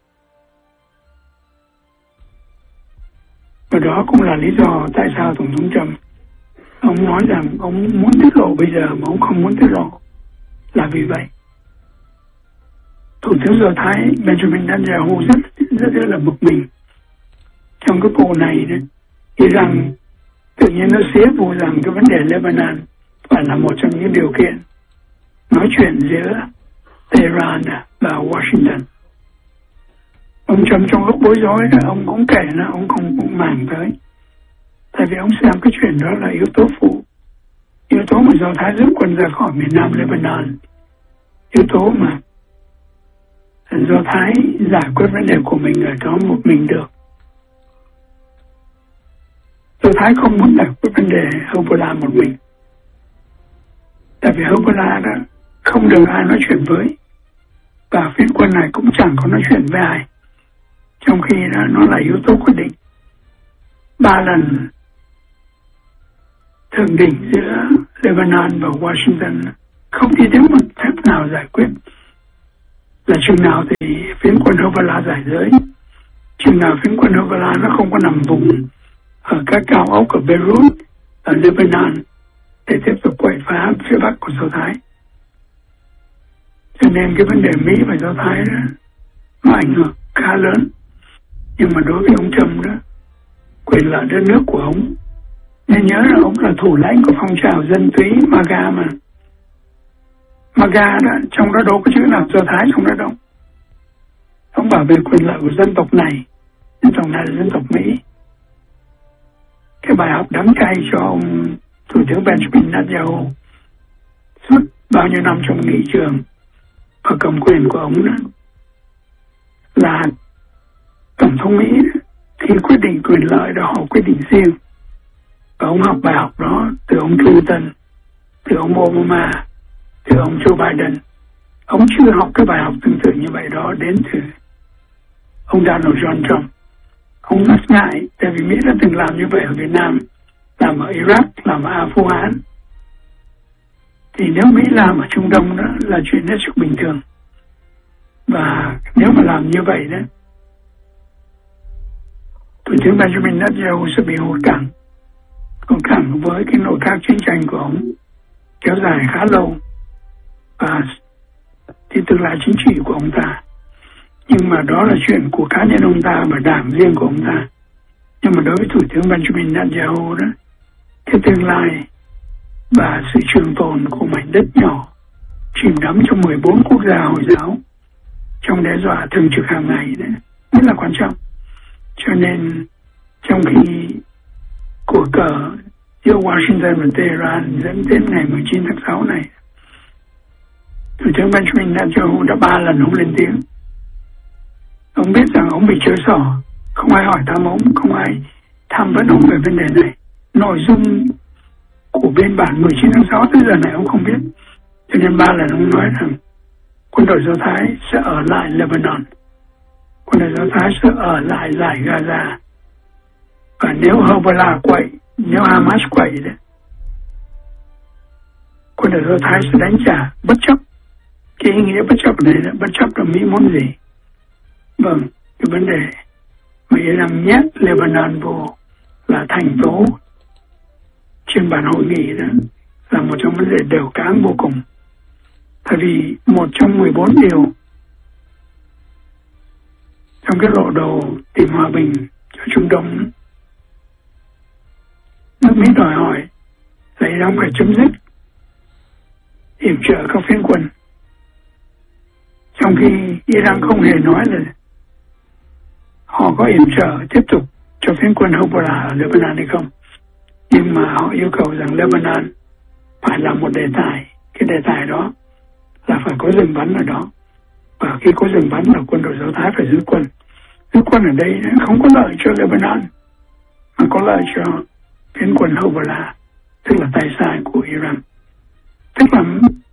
Và đó cũng là lý do tại sao Tổng thống Trump ông nói rằng ông muốn tiết lộ bây giờ mà ông không muốn tiết lộ là vì vậy. Thủ tướng Do Thái Benjamin Netanyahu rất là bực mình trong cái vụ này đấy. Thì rằng tự nhiên nó xía vụ rằng cái vấn đề Lebanon phải là một trong những điều kiện nói chuyện giữa Tehran và Washington. Ông Trump trong lúc bối rối đó, ông cũng kể là ông không cũng màng tới. Tại vì ông xem cái chuyện đó là yếu tố phụ. Yếu tố mà Do Thái rút quân ra khỏi miền Nam Lebanon. Yếu tố mà Do Thái giải quyết vấn đề của mình ở đó một mình được. Do Thái không muốn giải quyết vấn đề Hezbollah một mình. Tại vì Hezbollah đó không được ai nói chuyện với, và phiến quân này cũng chẳng có nói chuyện với ai, trong khi đó nó là yếu tố quyết định. 3 lần thượng đỉnh giữa Lebanon và Washington không đi đến một phép nào giải quyết. Là chừng nào thì phiến quân Hezbollah giải giới, chừng nào phiến quân Hezbollah nó không có nằm vùng ở các cao ốc ở Beirut, ở Lebanon để tiếp tục quậy phá phía bắc của Do Thái. Cho nên cái vấn đề Mỹ và Do Thái đó nó ảnh hưởng khá lớn. Nhưng mà đối với ông Trump đó, quyền lợi đất nước của ông, nên nhớ là ông là thủ lãnh của phong trào dân túy MAGA mà. MAGA đó, trong đó đâu có chữ nào Do Thái trong đó đâu. Ông bảo vệ quyền lợi của dân tộc này là dân tộc Mỹ. Cái bài học đắng cay cho ông Thủ tướng Benjamin Netanyahu suốt bao nhiêu năm trong nghị trường và cầm quyền của ông đó là Tổng thống Mỹ khi quyết định quyền lợi đó họ quyết định riêng. Và ông học bài học đó từ ông Clinton, từ ông Obama, từ ông Joe Biden. Ông chưa học cái bài học tương tự như vậy đó đến từ ông Donald John Trump. Ông rất ngại, tại vì Mỹ đã từng làm như vậy ở Việt Nam, làm ở Iraq, làm ở Afghanistan. Thì nếu Mỹ làm ở Trung Đông đó là chuyện hết sức bình thường. Và nếu mà làm như vậy đó, Thủ tướng Benjamin Netanyahu sẽ bị hụt cẳng. Hụt cẳng với cái nội các chiến tranh của ông kéo dài khá lâu và thì tương lai chính trị của ông ta. Nhưng mà đó là chuyện của cá nhân ông ta và đảng riêng của ông ta. Nhưng mà đối với Thủ tướng Benjamin Netanyahu đó, cái tương lai và sự trường tồn của mảnh đất nhỏ chìm đắm trong 14 quốc gia Hồi giáo trong đe dọa thường trực hàng ngày đấy rất là quan trọng. Cho nên trong khi cuộc cờ giữa Washington và Tehran dẫn đến ngày 19 tháng 6 này, Thủ tướng Benjamin Netanyahu đã 3 lần ông lên tiếng. Ông biết rằng ông bị chơi xỏ, không ai hỏi thăm ông, không ai tham vấn ông về vấn đề này. Nội dung của biên bản 19 tháng 6 tới giờ này ông không biết. Cho nên 3 lần ông nói rằng quân đội Do Thái sẽ ở lại Lebanon, quân đội Do Thái sẽ ở lại giải Gaza. Và nếu Hezbollah quậy, nếu Hamas quậy đấy, quân đội Do Thái sẽ đánh trả bất chấp. Cái ý nghĩa bất chấp này là bất chấp là Mỹ muốn gì. Vâng, cái vấn đề mà Iran nhét Lebanon vô là thành tố trên bàn hội nghị đó là một trong vấn đề đều cáng vô cùng. Tại vì một trong 14 điều trong cái lộ đồ tìm hòa bình cho Trung Đông, nước Mỹ đòi hỏi là Iran phải chấm dứt yểm trợ các phiến quân, trong khi Iran không hề nói là họ có yểm trợ tiếp tục cho phiến quân Hezbollah ở Lebanon hay không. Nhưng mà họ yêu cầu rằng Lebanon phải là một đề tài. Cái đề tài đó là phải có dừng bắn ở đó. Và khi có dừng bắn là quân đội Do Thái phải giữ quân. Giữ quân ở đây không có lợi cho Lebanon, mà có lợi cho phiến quân Hezbollah, tức là tay sai của Iran. Tức là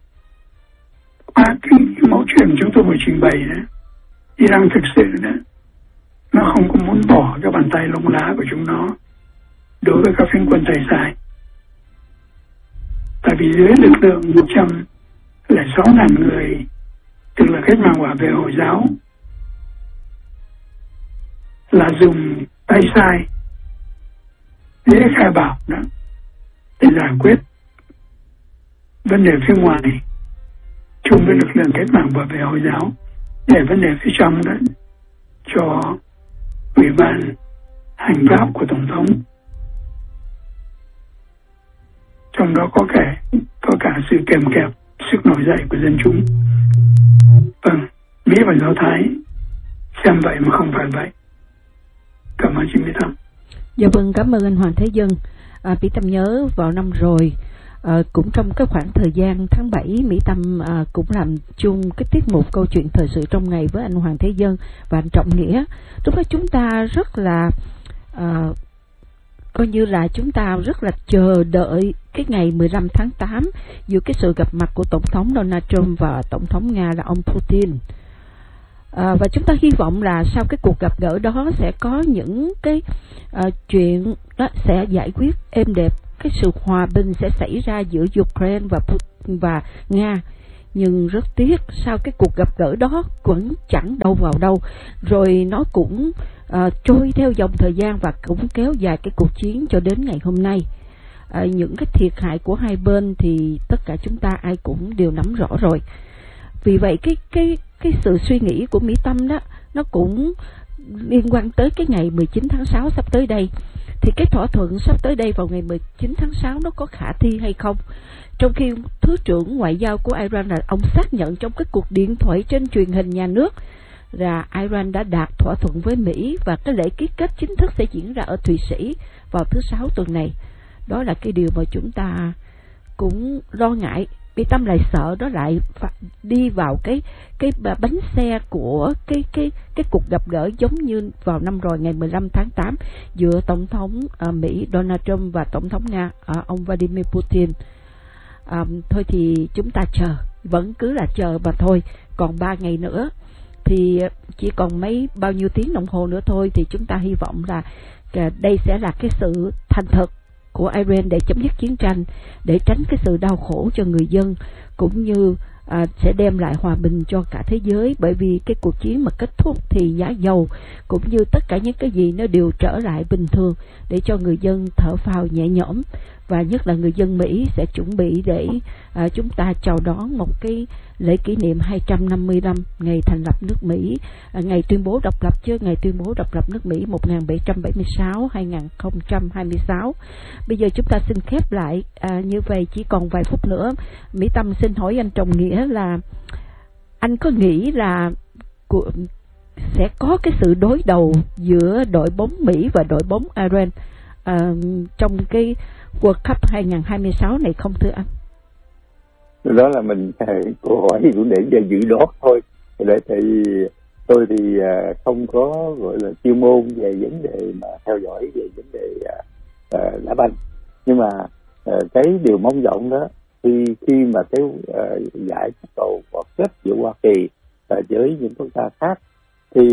cái mẫu chuyện chúng tôi vừa trình bày đó, Iran thực sự đó, nó không có muốn bỏ cái bàn tay lông lá của chúng nó đối với các phiến quân tay sai. Tại vì dưới lực lượng 106.000 người, tức là cách mạng bảo vệ Hồi giáo, là dùng tay sai dễ khai bảo đó để giải quyết vấn đề phía ngoài chung với lực lượng cách mạng bảo vệ Hồi giáo, để vấn đề phía trong đó cho Ủy ban hành pháp của Tổng thống. Trong đó có cả sự kèm kẹp sức nổi dậy của dân chúng. Vâng, Mỹ và Do Thái xem vậy mà không phải vậy. Cảm ơn chị Mỹ Tâm. Dạ vâng, cảm ơn anh Hoàng Thế Dân. Mỹ Tâm nhớ vào năm rồi, cũng trong cái khoảng thời gian tháng 7, Mỹ Tâm cũng làm chung cái tiết mục câu chuyện thời sự trong ngày với anh Hoàng Thế Dân và anh Trọng Nghĩa. Lúc đó chúng ta rất là coi như là chúng ta rất là chờ đợi cái ngày 15 tháng 8 giữa cái sự gặp mặt của Tổng thống Donald Trump và Tổng thống Nga là ông Putin. Và chúng ta hy vọng là sau cái cuộc gặp gỡ đó sẽ có những cái chuyện đó sẽ giải quyết êm đẹp, cái sự hòa bình sẽ xảy ra giữa Ukraine và Nga. Nhưng rất tiếc sau cái cuộc gặp gỡ đó vẫn chẳng đâu vào đâu, rồi nó cũng trôi theo dòng thời gian và cũng kéo dài cái cuộc chiến cho đến ngày hôm nay. Những cái thiệt hại của hai bên thì tất cả chúng ta ai cũng đều nắm rõ rồi. Vì vậy cái sự suy nghĩ của Mỹ Tâm đó nó cũng liên quan tới cái ngày 19 tháng 6 sắp tới đây. Thì cái thỏa thuận sắp tới đây vào ngày 19 tháng 6 nó có khả thi hay không? Trong khi Thứ trưởng Ngoại giao của Iran là ông xác nhận trong cái cuộc điện thoại trên truyền hình nhà nước là Iran đã đạt thỏa thuận với Mỹ và cái lễ ký kết chính thức sẽ diễn ra ở Thụy Sĩ vào thứ Sáu tuần này. Đó là cái điều mà chúng ta cũng lo ngại. Mỹ Tâm lại sợ đó lại đi vào cái bánh xe của cái cuộc gặp gỡ giống như vào năm rồi, ngày 15 tháng 8 giữa Tổng thống Mỹ Donald Trump và Tổng thống Nga ông Vladimir Putin. Thôi thì chúng ta chờ, vẫn cứ là chờ mà thôi. Còn 3 ngày nữa thì chỉ còn bao nhiêu tiếng đồng hồ nữa thôi, thì chúng ta hy vọng là đây sẽ là cái sự thành thực của Iran để chấm dứt chiến tranh, để tránh cái sự đau khổ cho người dân, cũng như sẽ đem lại hòa bình cho cả thế giới. Bởi vì cái cuộc chiến mà kết thúc thì giá dầu cũng như tất cả những cái gì nó đều trở lại bình thường, để cho người dân thở phào nhẹ nhõm. Và nhất là người dân Mỹ sẽ chuẩn bị để chúng ta chào đón một cái lễ kỷ niệm 250 năm ngày thành lập nước Mỹ, ngày tuyên bố độc lập chứ, ngày tuyên bố độc lập nước Mỹ 1776-2026. Bây giờ chúng ta xin khép lại như vậy, chỉ còn vài phút nữa. Mỹ Tâm xin hỏi anh Trọng Nghĩa là anh có nghĩ là sẽ có cái sự đối đầu giữa đội bóng Mỹ và đội bóng Iran trong cái World Cup 2026 này không thưa anh? Đó là mình câu hỏi cũng để dự đoán thôi. Để thì tôi thì không có gọi là chuyên môn về vấn đề mà theo dõi về vấn đề đá banh, nhưng mà cái điều mong vọng đó khi mà cái giải cầu vợt kết giữa Hoa Kỳ với những quốc gia khác thì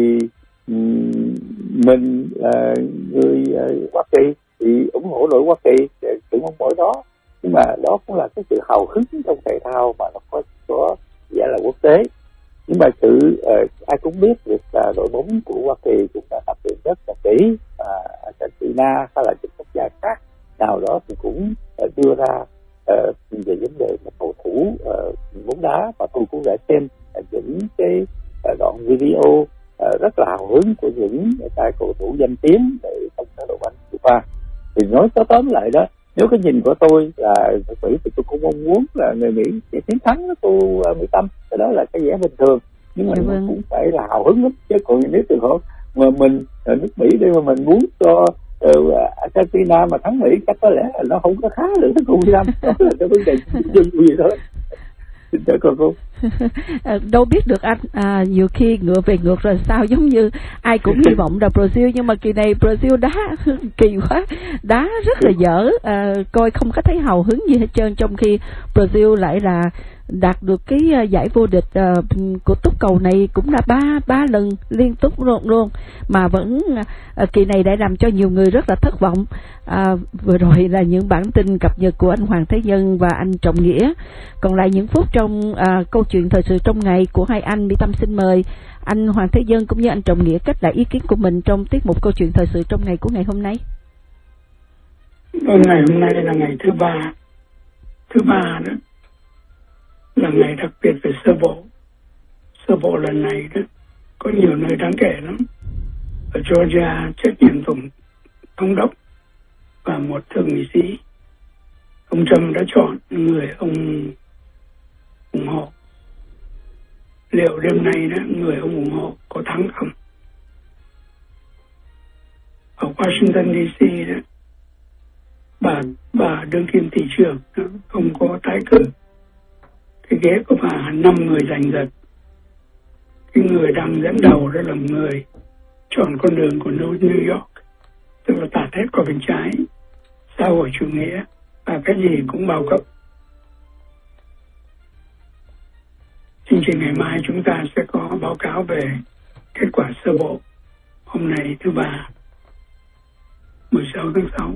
mình người Hoa Kỳ thì ủng hộ đội Hoa Kỳ để sự mong mỏi đó, nhưng mà đó cũng là cái sự hào hứng trong thể thao mà nó có vẻ là quốc tế. Nhưng mà ai cũng biết được là đội bóng của Hoa Kỳ cũng đã tập luyện rất là kỹ, Argentina hay là những quốc gia khác nào đó thì cũng đưa ra về vấn đề một cầu thủ bóng đá, và tôi cũng đã xem những cái đoạn video rất là hào hứng của những tay cầu thủ danh tiếng để trong các đội banh FIFA. Thì nói tóm lại đó, nếu cái nhìn của tôi là Mỹ thì tôi cũng mong muốn là người Mỹ sẽ chiến thắng đó cô Mỹ Tâm, cái đó là cái vẻ bình thường, nhưng mà mình cũng phải là hào hứng lắm, chứ còn nếu trường hợp mà mình ở nước Mỹ đây mà mình muốn cho Argentina mà thắng Mỹ chắc có lẽ là nó không có khá được cô Mỹ Tâm. Đó là cái vấn đề gì thôi. Xin chào cô. Đâu biết được anh, nhiều khi ngựa về ngược rồi sao, giống như ai cũng hy vọng là Brazil, nhưng mà kỳ này Brazil đá kỳ quá, đá rất là dở, coi không có thấy hào hứng gì hết trơn, trong khi Brazil lại là đạt được cái giải vô địch của túc cầu này cũng là ba lần liên tục luôn, mà vẫn kỳ này đã làm cho nhiều người rất là thất vọng. Vừa rồi là những bản tin cập nhật của anh Hoàng Thế Dân và anh Trọng Nghĩa. Còn lại những phút trong câu chuyện thời sự trong ngày của hai anh, Mỹ Tâm xin mời anh Hoàng Thế Dân cũng như anh Trọng Nghĩa kết lại ý kiến của mình trong tiết mục câu chuyện thời sự trong ngày của ngày hôm nay. Ngày hôm nay là ngày thứ ba đó, là ngày đặc biệt về sơ bộ lần này đó có nhiều nơi đáng kể lắm. Ở Georgia trách nhiệm tổng thống đốc và một thượng nghị sĩ, ông Trump đã chọn người ông ủng hộ. Liệu đêm nay đó người ông ủng hộ có thắng không? Ở Washington DC đó, bà đương kim thị trưởng không có tái cử, cái ghế của bà 5 người giành giật. Cái người đang dẫn đầu đó là người chọn con đường của New York, tức là tà thét qua bên trái, xã hội chủ nghĩa, và cái gì cũng bao cấp. Chương trình ngày mai chúng ta sẽ có báo cáo về kết quả sơ bộ hôm nay thứ Ba 16 tháng 6.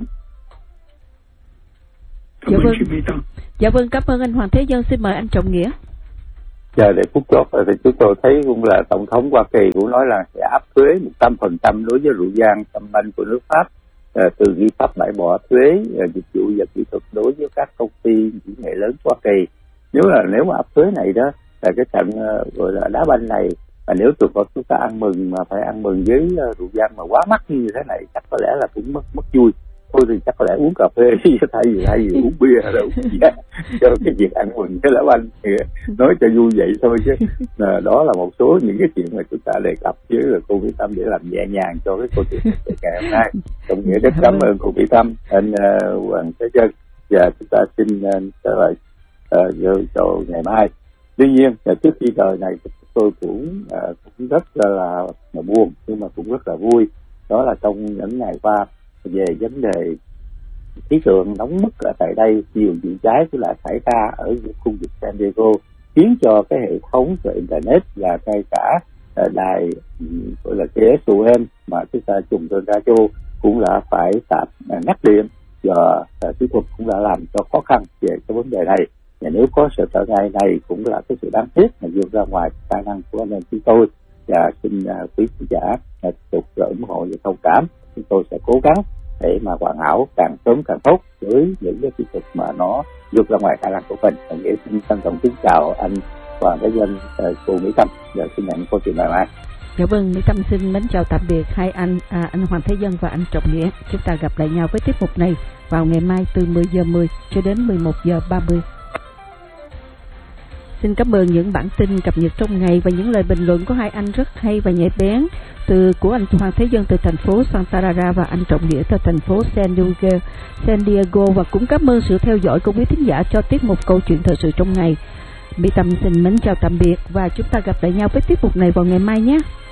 Cảm ơn chị Mỹ Tâm. Dạ vâng, cảm ơn anh Hoàng Thế Dân. Xin mời anh Trọng Nghĩa. Giờ để phút chót thì chúng tôi thấy cũng là Tổng thống Hoa Kỳ cũng nói là sẽ áp thuế 100% đối với rượu vang tâm anh của nước Pháp, từ khi Pháp bãi bỏ thuế dịch vụ và kỹ thuật đối với các công ty kỹ nghệ lớn của Hoa Kỳ. Nếu mà áp thuế này đó là cái trận gọi là đá banh này, và nếu tụi con chúng ta ăn mừng mà phải ăn mừng với rượu vang mà quá mắc như thế này, chắc có lẽ là cũng mất vui. Thôi thì chắc có lẽ uống cà phê thay vì uống bia hay là uống gì đó cho cái việc ăn mừng cái lá banh, nói cho vui vậy thôi chứ. Đó là một số những cái chuyện mà chúng ta đề cập với là cô Mỹ Tâm để làm nhẹ nhàng cho cái câu chuyện ngày hôm nay. Trong nghĩa rất cảm ơn cô Mỹ Tâm, anh Hoàng Thế Dân, và chúng ta xin trở lại cho ngày mai. Tuy nhiên trước khi đời này tôi cũng rất là buồn nhưng mà cũng rất là vui, đó là trong những ngày qua về vấn đề khí tượng nóng mức ở tại đây, nhiều vụ cháy cũng lại xảy ra ở khu vực San Diego, khiến cho cái hệ thống về internet và ngay cả đài gọi là KSUN mà chúng ta dùng trên radio cũng là phải tạm ngắt điện, và kỹ thuật cũng đã làm cho khó khăn về cái vấn đề này. Và nếu có sự trở ngại này cũng là cái sự đáng tiếc mà vượt ra ngoài khả năng của anh em chúng tôi, và xin quý khán giả tiếp tục ủng hộ và thông cảm. Chúng tôi sẽ cố gắng để mà hoàn hảo càng sớm càng tốt với những cái kỹ thuật mà nó vượt ra ngoài khả năng của mình. Nghĩa xin trân trọng kính chào anh Hoàng Thế Dân, cô Mỹ Tâm, và xin nhận câu chuyện ngày mai. Dạ vâng, Mỹ Tâm xin mến chào tạm biệt hai anh Hoàng Thế Dân và anh Trọng Nghĩa. Chúng ta gặp lại nhau với tiết mục này vào ngày mai từ 10 giờ 10 cho đến 11 giờ 30. Xin cảm ơn những bản tin cập nhật trong ngày và những lời bình luận của hai anh rất hay và nhạy bén, của anh Hoàng Thế Dân từ thành phố Santa Clara và anh Trọng Nghĩa từ thành phố San Diego, và cũng cảm ơn sự theo dõi của quý thính giả cho tiết mục câu chuyện thời sự trong ngày. Mỹ Tâm xin mến chào tạm biệt và chúng ta gặp lại nhau với tiết mục này vào ngày mai nhé.